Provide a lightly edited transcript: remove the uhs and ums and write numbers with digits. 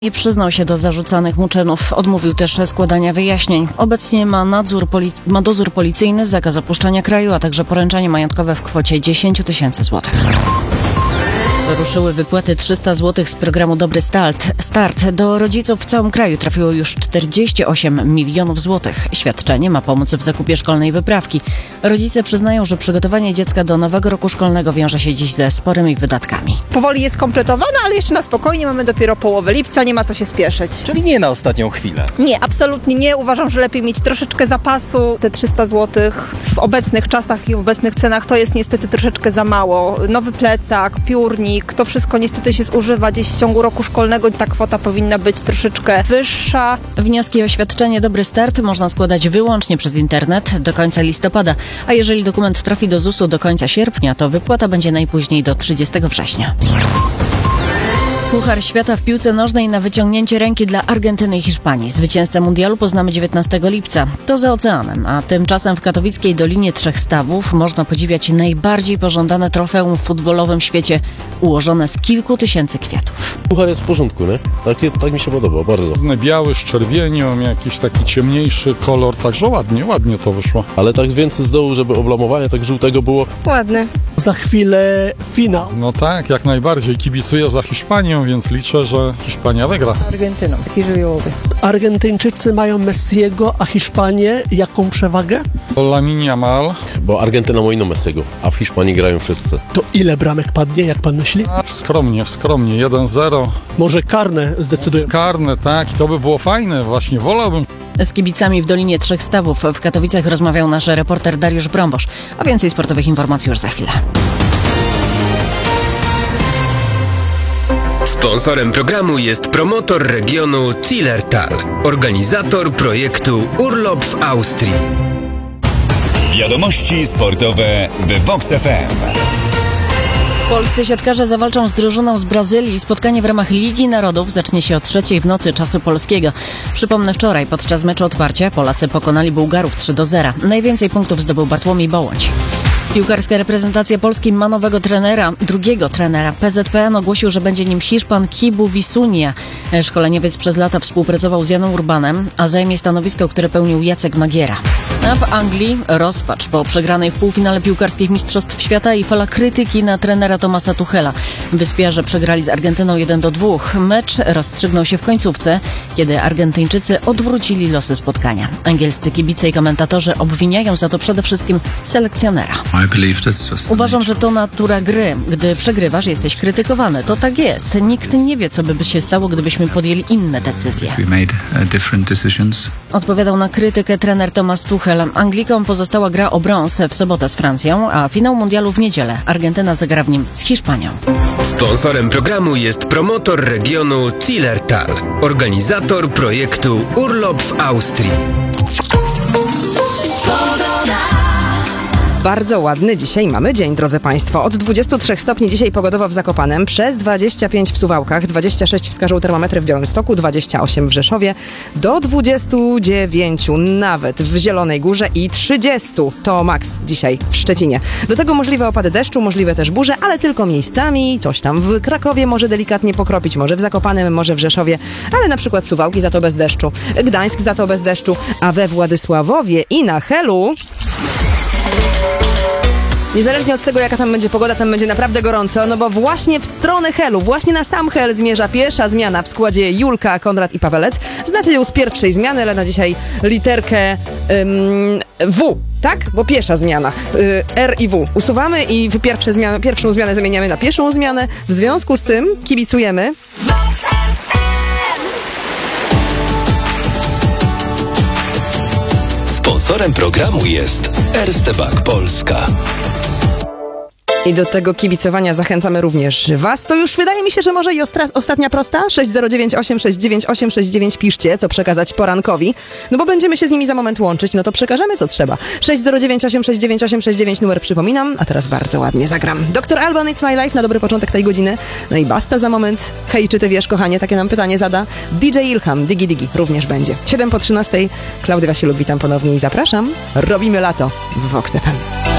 I przyznał się do zarzucanych mu czynów. Odmówił też składania wyjaśnień. Obecnie ma dozór policyjny, zakaz opuszczania kraju, a także poręczenie majątkowe w kwocie 10 000 złotych. Ruszyły wypłaty 300 zł z programu Dobry Start. Do rodziców w całym kraju trafiło już 48 milionów złotych. Świadczenie ma pomóc w zakupie szkolnej wyprawki. Rodzice przyznają, że przygotowanie dziecka do nowego roku szkolnego wiąże się dziś ze sporymi wydatkami. Powoli jest kompletowana, ale jeszcze na spokojnie, mamy dopiero połowę lipca, nie ma co się spieszyć. Czyli nie na ostatnią chwilę. Nie, absolutnie nie. Uważam, że lepiej mieć troszeczkę zapasu. Te 300 zł w obecnych czasach i w obecnych cenach to jest niestety troszeczkę za mało. Nowy plecak, piórnik, to wszystko niestety się zużywa gdzieś w ciągu roku szkolnego. Ta kwota powinna być troszeczkę wyższa. Wnioski o świadczenie Dobry Start można składać wyłącznie przez internet do końca listopada, a jeżeli dokument trafi do ZUS-u do końca sierpnia, to wypłata będzie najpóźniej do 30 września. Puchar Świata w piłce nożnej na wyciągnięcie ręki dla Argentyny i Hiszpanii. Zwycięzcę mundialu poznamy 19 lipca. To za oceanem, a tymczasem w katowickiej Dolinie Trzech Stawów można podziwiać najbardziej pożądane trofeum w futbolowym świecie, ułożone z kilku tysięcy kwiatów. Puchar jest w porządku, nie? Tak mi się podoba, bardzo. Biały z czerwienią, jakiś taki ciemniejszy kolor, także ładnie to wyszło. Ale tak więcej z dołu, żeby oblamowanie tak żółtego było. Ładny. Za chwilę finał. No tak, jak najbardziej. Kibicuję za Hiszpanią, więc liczę, że Hiszpania wygra. Argentyną, taki żywiołowy. Argentyńczycy mają Messiego, a Hiszpanie jaką przewagę? Lamine Yamal. Bo Argentyna ma inną Messiego, a w Hiszpanii grają wszyscy. To ile bramek padnie, jak pan myśli? Skromnie, 1-0. Może karne zdecydują. Karne, tak, i to by było fajne, właśnie wolałbym. Z kibicami w Dolinie Trzech Stawów w Katowicach rozmawiał nasz reporter Dariusz Brąbosz, a więcej sportowych informacji już za chwilę. Sponsorem programu jest promotor regionu Zillertal, organizator projektu Urlop w Austrii. Wiadomości sportowe w Vox FM. Polscy siatkarze zawalczą z drużyną z Brazylii. Spotkanie w ramach Ligi Narodów zacznie się o 3:00 w nocy czasu polskiego. Przypomnę, wczoraj podczas meczu otwarcia Polacy pokonali Bułgarów 3-0. Najwięcej punktów zdobył Bartłomiej Bołądź. Piłkarska reprezentacja Polski ma nowego trenera, drugiego trenera. PZPN ogłosił, że będzie nim Hiszpan Kibu Wisunia. Szkoleniowiec przez lata współpracował z Janem Urbanem, a zajmie stanowisko, które pełnił Jacek Magiera. A w Anglii rozpacz po przegranej w półfinale piłkarskich Mistrzostw Świata i fala krytyki na trenera Thomasa Tuchela. Wyspiarze przegrali z Argentyną 1-2. Mecz rozstrzygnął się w końcówce, kiedy Argentyńczycy odwrócili losy spotkania. Angielscy kibice i komentatorzy obwiniają za to przede wszystkim selekcjonera. Uważam, że to natura gry. Gdy przegrywasz, jesteś krytykowany. To tak jest. Nikt nie wie, co by się stało, gdybyśmy podjęli inne decyzje. Odpowiadał na krytykę trener Thomas Tuchel. Anglikom pozostała gra o brąz w sobotę z Francją, a finał mundialu w niedzielę. Argentyna zagra w nim z Hiszpanią. Sponsorem programu jest promotor regionu Zillertal, organizator projektu Urlop w Austrii. Bardzo ładny dzisiaj mamy dzień, drodzy Państwo. Od 23 stopni dzisiaj pogodowo w Zakopanem, przez 25 w Suwałkach, 26 wskażą termometry w Białymstoku, 28 w Rzeszowie, do 29 nawet w Zielonej Górze i 30 to maks dzisiaj w Szczecinie. Do tego możliwe opady deszczu, możliwe też burze, ale tylko miejscami. Coś tam w Krakowie może delikatnie pokropić, może w Zakopanem, może w Rzeszowie, ale na przykład Suwałki za to bez deszczu, Gdańsk za to bez deszczu, a we Władysławowie i na Helu... Niezależnie od tego, jaka tam będzie pogoda, tam będzie naprawdę gorąco, no bo właśnie w stronę Helu, właśnie na sam Hel zmierza pierwsza zmiana w składzie Julka, Konrad i Pawelec. Znacie ją z pierwszej zmiany, ale na dzisiaj literkę W, tak? Bo pierwsza zmiana, R i W. Usuwamy i pierwszą zmianę zamieniamy na pierwszą zmianę. W związku z tym kibicujemy. Sponsorem programu jest Erste Bank Polska. I do tego kibicowania zachęcamy również Was. To już wydaje mi się, że może i ostatnia prosta. 609 869 869 piszcie, co przekazać porankowi. No bo będziemy się z nimi za moment łączyć, no to przekażemy co trzeba. 609 869 869 numer przypominam, a teraz bardzo ładnie zagram. Dr. Alban, It's My Life na dobry początek tej godziny. No i Basta za moment. Hej, czy ty wiesz, kochanie? Takie nam pytanie zada. DJ Ilham, Digi Digi również będzie. 7 po 13. Klaudia Wasiluk, witam ponownie i zapraszam. Robimy lato w Vox FM.